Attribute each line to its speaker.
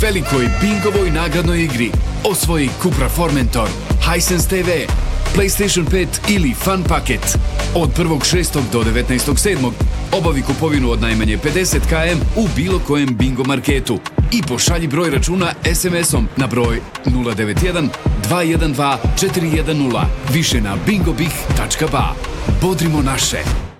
Speaker 1: velikoj bingovoj nagradnoj igri. Osvoji Cupra Formentor, Hisense TV, PlayStation 5 ili Fun paket. Od 1.6. do 19.7. obavi kupovinu od najmanje 50 km u bilo kojem bingo marketu i pošalji broj računa SMS-om na broj 091 212 410. Više na bingobih.ba. Bodrimo naše.